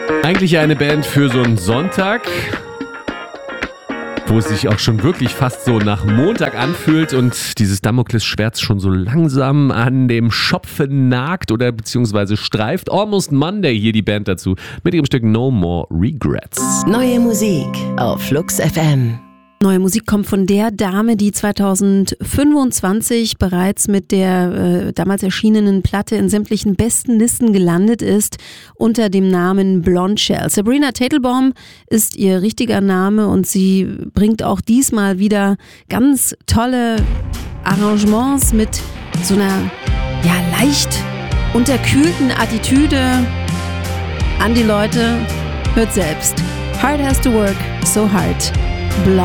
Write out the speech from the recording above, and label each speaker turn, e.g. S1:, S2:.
S1: Eigentlich eine Band für so einen Sonntag, wo es sich auch schon wirklich fast so nach Montag anfühlt und dieses Damoklesschwert schon so langsam an dem Schopfe nagt oder beziehungsweise streift. Almost Monday, hier die Band dazu, mit ihrem Stück No More Regrets.
S2: Neue Musik auf Flux FM.
S3: Neue Musik kommt von der Dame, die 2025 bereits mit der damals erschienenen Platte in sämtlichen besten Listen gelandet ist, unter dem Namen Blonde Shell. Sabrina Teitelbaum ist ihr richtiger Name und sie bringt auch diesmal wieder ganz tolle Arrangements mit so einer leicht unterkühlten Attitüde an die Leute. Hört selbst. Hard has to work, so hard. Blonde